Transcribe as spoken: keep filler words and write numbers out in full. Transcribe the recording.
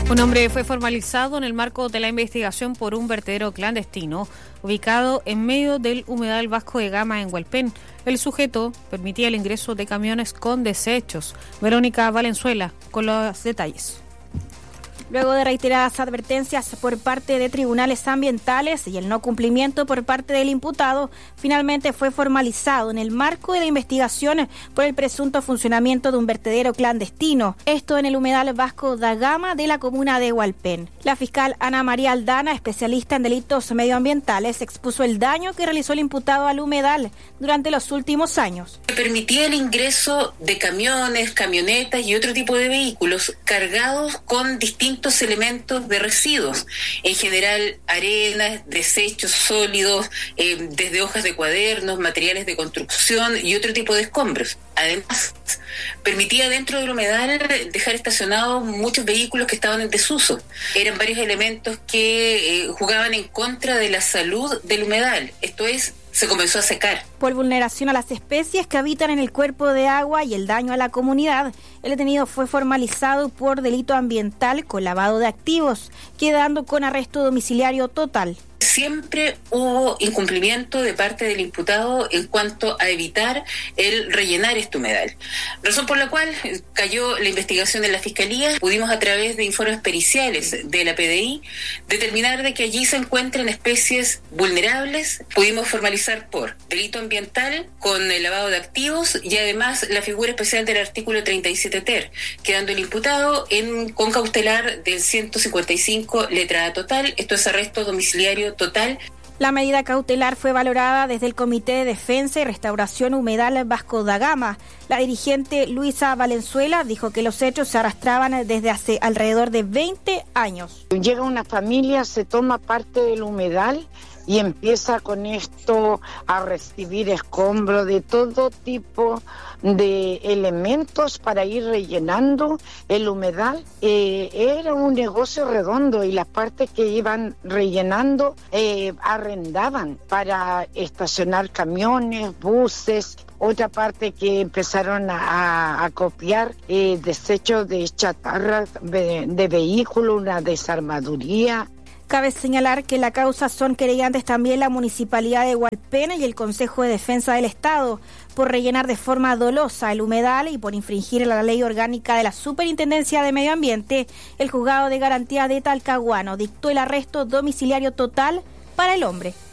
Un hombre fue formalizado en el marco de la investigación por un vertedero clandestino ubicado en medio del humedal Vasco de Gama en Hualpén. El sujeto permitía el ingreso de camiones con desechos. Verónica Valenzuela con los detalles. Luego de reiteradas advertencias por parte de tribunales ambientales y el no cumplimiento por parte del imputado, finalmente fue formalizado en el marco de la investigación por el presunto funcionamiento de un vertedero clandestino, esto en el humedal Vasco da Gama de la comuna de Hualpén. La fiscal Ana María Aldana, especialista en delitos medioambientales, expuso el daño que realizó el imputado al humedal durante los últimos años. Permitía el ingreso de camiones, camionetas y otro tipo de vehículos cargados con distintos elementos de residuos, en general arenas, desechos sólidos, eh, desde hojas de cuadernos, materiales de construcción y otro tipo de escombros. Además, permitía dentro del humedal dejar estacionados muchos vehículos que estaban en desuso. Eran varios elementos que eh, jugaban en contra de la salud del humedal, esto es, se comenzó a secar. Por vulneración a las especies que habitan en el cuerpo de agua y el daño a la comunidad, el detenido fue formalizado por delito ambiental con lavado de activos, quedando con arresto domiciliario total. Siempre hubo incumplimiento de parte del imputado en cuanto a evitar el rellenar este humedal. Razón por la cual cayó la investigación en la Fiscalía. Pudimos a través de informes periciales de la P D I determinar de que allí se encuentran especies vulnerables. Pudimos formalizar por delito ambiental con el lavado de activos y además la figura especial del artículo treinta y siete ter, quedando el imputado en con cautelar del ciento cincuenta y cinco letra A total. Esto es arresto domiciliario total. La medida cautelar fue valorada desde el Comité de Defensa y Restauración Humedal Vasco da Gama. La dirigente Luisa Valenzuela dijo que los hechos se arrastraban desde hace alrededor de veinte años. Llega una familia, se toma parte del humedal y empieza con esto a recibir escombros de todo tipo de elementos para ir rellenando el humedal. Eh, era un negocio redondo y las partes que iban rellenando eh, arrendaban para estacionar camiones, buses. Otra parte que empezaron a, a copiar eh, desechos de chatarra de, de vehículos, una desarmaduría. Cabe señalar que la causa son querellantes también la Municipalidad de Hualpén y el Consejo de Defensa del Estado por rellenar de forma dolosa el humedal y por infringir la ley orgánica de la Superintendencia de Medio Ambiente. El Juzgado de Garantía de Talcahuano dictó el arresto domiciliario total para el hombre.